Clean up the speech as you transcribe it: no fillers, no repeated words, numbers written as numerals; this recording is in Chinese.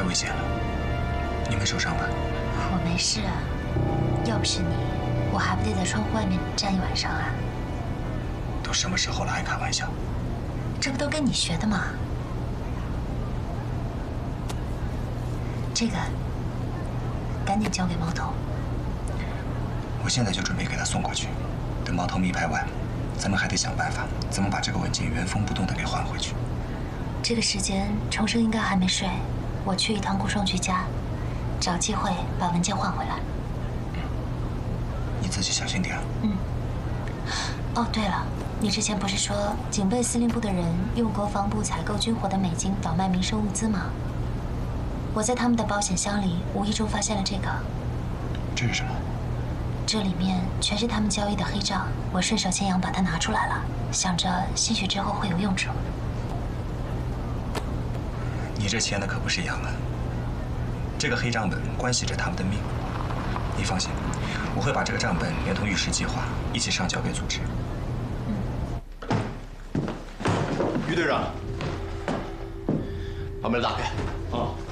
危险了，你没受伤吧？ 我没事啊，要不是你，我还不得在窗户外面站一晚上啊？ 都什么时候了还开玩笑？ 这不都跟你学的吗？这个赶紧交给毛头。 我现在就准备给他送过去。等毛头密拍完，咱们还得想办法怎么把这个文件原封不动的给还回去。 这个时间，重生应该还没睡。我去一趟顾双菊家，找机会把文件换回来。 你自己小心点。 哦，对了，你之前不是说警备司令部的人用国防部采购军火的美金倒卖民生物资吗？我在他们的保险箱里无意中发现了这个。 这是什么？ 这里面全是他们交易的黑账，我顺手牵羊把它拿出来了，想着兴许之后会有用处。 你这签的可不是洋啊！这个黑账本关系着他们的命。你放心，我会把这个账本连同玉石计划一起上交给组织。 于队长，把门打开。啊。